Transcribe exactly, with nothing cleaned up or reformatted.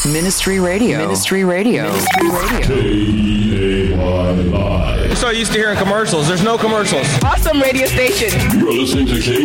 Ministry Radio. Ministry Radio. Ministry Radio. K E A Y Live. I'm so used to hearing commercials. There's no commercials. Awesome radio station. You're listening to K